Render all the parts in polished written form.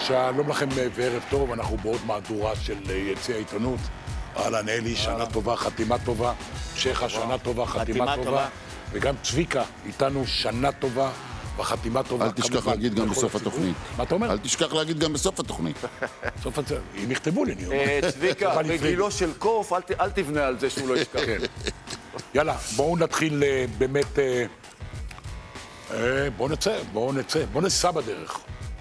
שלום לכם וערב טוב, אנחנו בעוד מהדורה של יציע העיתונות. אהלן אלי, שנה טובה, חתימה טובה. שכה, שנה טובה, חתימה טובה. וגם צביקה, איתנו שנה טובה וחתימה טובה. אל תשכח להגיד גם בסוף התוכנית. מה אתה אומר? אל תשכח להגיד גם בסוף התוכנית. אם יכתבו לי, אני אומר. צביקה, בגילו של קוף, אל תבנה על זה שהוא לא ישכח. יאללה, בואו נתחיל באמת... בואו נסע בדרך.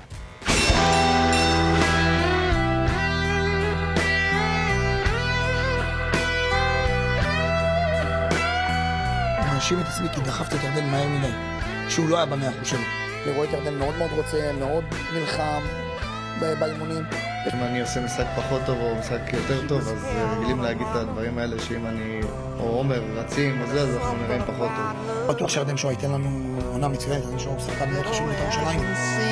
מאשים את עצמי כי דחפתי את ירדן מהר מדי, שהוא לא היה ב100% שלו. אני רואה את ירדן מאוד מאוד רוצה, מאוד נלחם באימונים. אם אני עושה משחק פחות טוב או משחק יותר טוב, אז רגילים להגיד את הדברים האלה שאם אני או עומר רצים או זה, אז אנחנו נראים פחות טוב. בטוח שירדן שואה ייתן לנו עונה מצוינת, ירדן שואה הוא שחקן מאוד חשוב בית"ר ירושלים.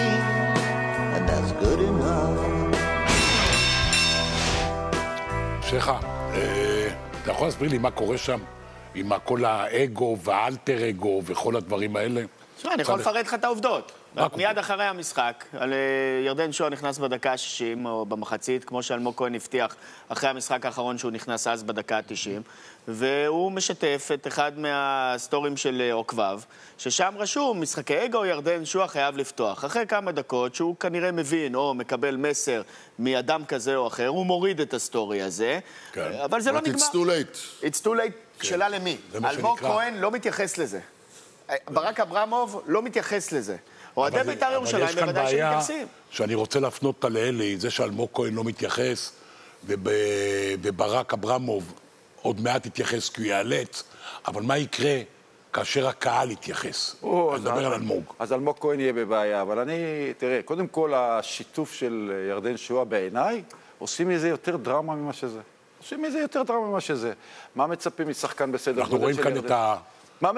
שכה, אתה יכול להסביר לי מה קורה שם? עם כל האגו והאלטר אגו וכל הדברים האלה? אני יכול לפרט לך את העובדות. מיד אחרי המשחק, ירדן שואה נכנס בדקה ה-60 או במחצית, כמו שאלמוג כהן הבטיח אחרי המשחק האחרון שהוא נכנס אז בדקה ה-90, והוא משתף את אחד מהסטורים של עוקביו, ששם רשום, משחקי אגו ירדן שואה חייב לפתוח. אחרי כמה דקות שהוא כנראה מבין או מקבל מסר מאדם כזה או אחר, הוא מוריד את הסטורי הזה, אבל זה לא נגמר. It's too late. It's too late. שאלה למי? אלמוג כהן לא מתייחס לזה. ברק אברמוב לא מתייחס לזה. אוהדי בית"ר ירושלים בוודאי שמתייחסים. שאני רוצה להפנות אותה לאלי, זה שאלמוג כהן לא מתייחס, וברק אברמוב עוד מעט יתייחס כי הוא יאלץ, אבל מה יקרה כאשר הקהל יתייחס? אני מדבר על אלמוג. אז אלמוג כהן יהיה בבעיה, אבל תראה, קודם כל השיתוף של ירדן שואה בעיניי, עושים מזה יותר דרמה ממה שזה. עושים מזה יותר דרמה ממה שזה. מה מצפים משחקן בסדר אנחנו רואים כאן את ה... מה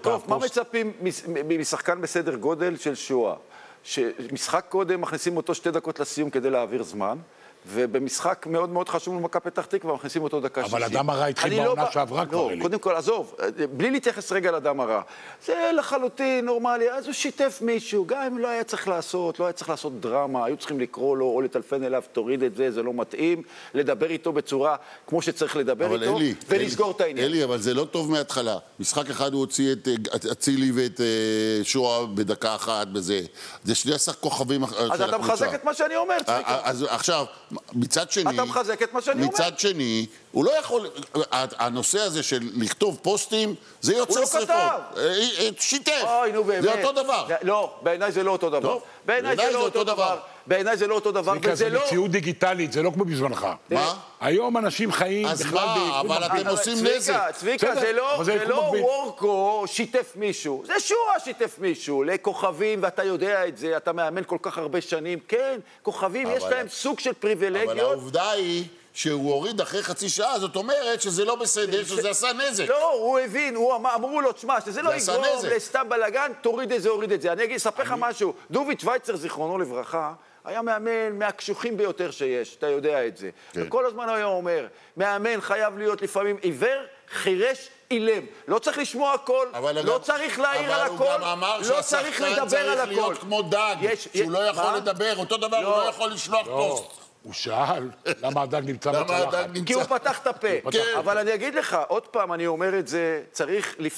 מצפים משחקן בסדר גודל של שואה? שמשחק קודם מכניסים אותו 2 דקות לסיום כדי להעביר זמן, ובמשחק מאוד מאוד חשוב למכבי פתח תקווה, מכניסים אותו דקה 60. אבל אדם הרע התחיל בעונה שעברה כבר, אלי. קודם כל, עזוב, בלי להתייחס רגע לאדם הרע. זה לחלוטין נורמלי, אז הוא שיתף מישהו, גם אם לא היה צריך לעשות דרמה, היו צריכים לקרוא לו או לטלפן אליו, תוריד את זה, זה לא מתאים, לדבר איתו בצורה כמו שצריך לדבר איתו, ולסגור את העניין. אלי, אבל זה לא טוב מההתחלה. משחק אחד הוא הוציא את אצילי ואת שואה בדקה אחת בזה. זה שני כוכבים של הקבוצה. אז אתה מחזק את מה שאני אומר, צביקה. אז עכשיו, מצד שני... אתה מחזק את מה שאני אומר. מצד שני, הוא לא יכול... הנושא הזה של לכתוב פוסטים, זה יוצר שריפות. הוא לא כתב. שיתף. זה אותו דבר. לא, בעיניי זה לא אותו דבר. בעיניי זה לא אותו דבר. בעיניי זה לא אותו דבר, וזה לא... מציאות דיגיטלית, זה לא כמו בזמנך. מה? היום אנשים חיים אז מה? אבל אתם עושים נזק. צביקה, זה לא וורקו שיתף מישהו. זה שואה שיתף מישהו. לכוכבים, ואתה יודע את זה, אתה מאמן כל כך הרבה שנים. כן, כוכבים, יש להם סוג של פריבילגיות. אבל העובדה היא שהוא הוריד אחרי חצי שעה, זאת אומרת שזה לא בסדר, שזה עשה נזק. לא, הוא הבין, אמרו לו, תשמע, שזה לא יגרום לסתם בלגן, תוריד את זה, הוריד את זה. אני אספר לך משהו. דוביץ' שוויצר, זיכרונו לברכה, היה מאמן מהקשוחים ביותר שיש, אתה יודע את זה. וכל הזמן הוא היה אומר, מאמן חייב להיות לפעמים עיוור, חירש, אילם. לא צריך לשמוע הכל, לא צריך להעיר על הכל, אבל הוא גם אמר שהשחקן צריך להיות כמו דג, שהוא לא יכול לדבר, אותו דבר הוא לא יכול לשלוח פוסט. הוא שאל למה הדג נמצא בצלחת. כי הוא פתח את הפה. אבל אני אגיד לך, עוד פעם אני אומר את זה, צריך